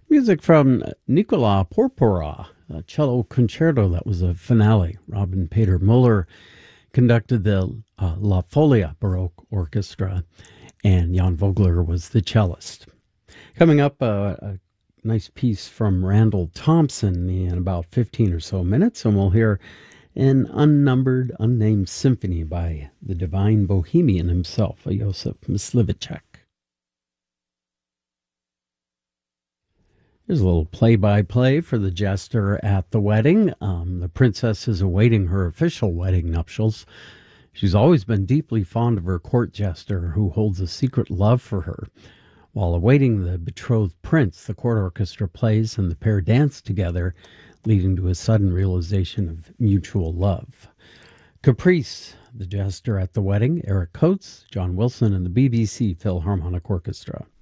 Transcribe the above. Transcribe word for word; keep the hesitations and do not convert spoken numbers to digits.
Music from Nicola Porpora, a cello concerto that was a finale. Robin Peter Muller conducted the uh, La Folia Baroque Orchestra, and Jan Vogler was the cellist. Coming up, uh, a nice piece from Randall Thompson in about fifteen or so minutes, and we'll hear an unnumbered, unnamed symphony by the divine bohemian himself, Josef Mysliveček. Here's a little play-by-play for the jester at the wedding. Um, the princess is awaiting her official wedding nuptials. She's always been deeply fond of her court jester, who holds a secret love for her. While awaiting the betrothed prince, the court orchestra plays and the pair dance together, leading to a sudden realization of mutual love. Caprice, the jester at the wedding, Eric Coates, John Wilson, and the B B C Philharmonic Orchestra.